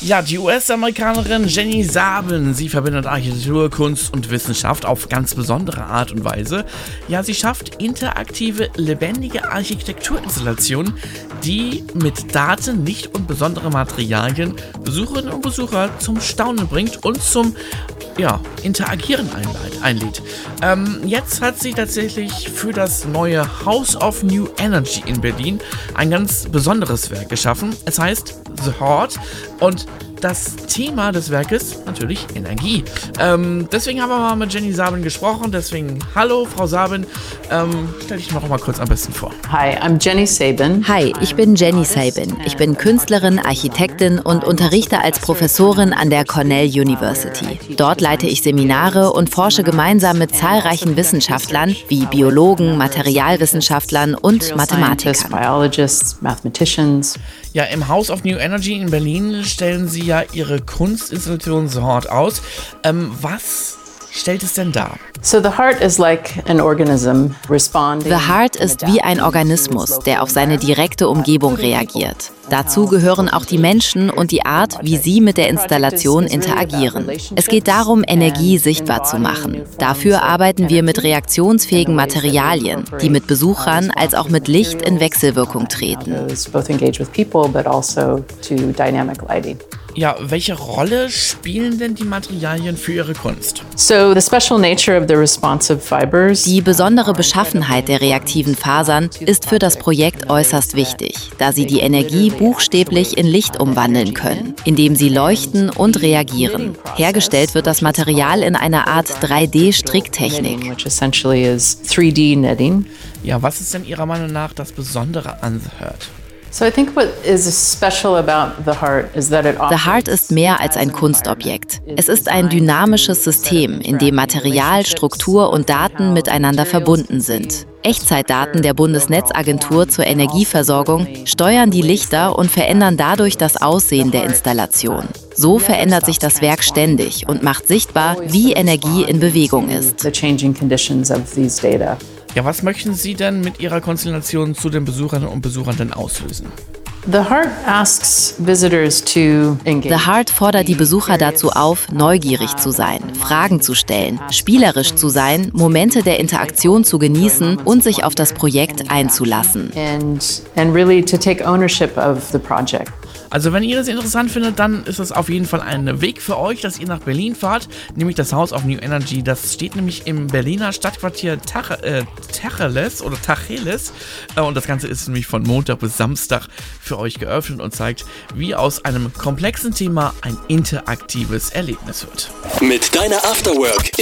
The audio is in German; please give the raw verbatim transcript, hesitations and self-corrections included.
Ja, die U S-Amerikanerin Jenny Saben, sie verbindet Architektur, Kunst und Wissenschaft auf ganz besondere Art und Weise. Ja, sie schafft interaktive, lebendige Architekturinstallationen, die mit Daten, Licht und besondere Materialien Besucherinnen und Besucher zum Staunen bringt und zum ja, Interagieren einlädt. Ähm, jetzt hat sie tatsächlich für das neue House of New Energy in Berlin ein ganz besonderes Werk geschaffen. Es heißt The Heart und das Thema des Werkes natürlich Energie. Ähm, deswegen haben wir mal mit Jenny Saben gesprochen. Deswegen, hallo Frau Saben, ähm, stell dich noch mal kurz am besten vor. Hi, I'm Jenny Saben. Hi, ich bin Jenny Saben. Ich bin Künstlerin, Architektin und unterrichte als Professorin an der Cornell University. Dort leite ich Seminare und forsche gemeinsam mit zahlreichen Wissenschaftlern wie Biologen, Materialwissenschaftlern und Mathematikern. Biologists, mathematicians. Ja, im House of New Energy in Berlin stellen Sie ja Ihre Kunstinstallation The Heart aus. Ähm, was stellt es denn dar? So the heart is like an organism responding. The Heart ist wie ein Organismus, der auf seine direkte Umgebung reagiert. Dazu gehören auch die Menschen und die Art, wie sie mit der Installation interagieren. Es geht darum, Energie sichtbar zu machen. Dafür arbeiten wir mit reaktionsfähigen Materialien, die mit Besuchern als auch mit Licht in Wechselwirkung treten. Ja, welche Rolle spielen denn die Materialien für Ihre Kunst? So the special nature of the responsive fibers. Die besondere Beschaffenheit der reaktiven Fasern ist für das Projekt äußerst wichtig, da sie die Energie buchstäblich in Licht umwandeln können, indem sie leuchten und reagieren. Hergestellt wird das Material in einer Art drei D-Stricktechnik. Which essentially is three D knitting. Ja, was ist denn Ihrer Meinung nach das Besondere an The Heart? So I think what is special about the heart is that it The Heart ist mehr als ein Kunstobjekt. Es ist ein dynamisches System, in dem Material, Struktur und Daten miteinander verbunden sind. Echtzeitdaten der Bundesnetzagentur zur Energieversorgung steuern die Lichter und verändern dadurch das Aussehen der Installation. So verändert sich das Werk ständig und macht sichtbar, wie Energie in Bewegung ist. Ja, was möchten Sie denn mit Ihrer Konstellation zu den Besucherinnen und Besuchern denn auslösen? The Heart asks visitors to engage. The Heart fordert die Besucher dazu auf, neugierig zu sein, Fragen zu stellen, spielerisch zu sein, Momente der Interaktion zu genießen und sich auf das Projekt einzulassen. And, and really to take ownership of the project. Also wenn ihr das interessant findet, dann ist das auf jeden Fall ein Weg für euch, dass ihr nach Berlin fahrt, nämlich das House of New Energy. Das steht nämlich im Berliner Stadtquartier Tach- äh, Tacheles oder Tacheles äh, und das Ganze ist nämlich von Montag bis Samstag für euch geöffnet und zeigt, wie aus einem komplexen Thema ein interaktives Erlebnis wird. Mit deiner Afterwork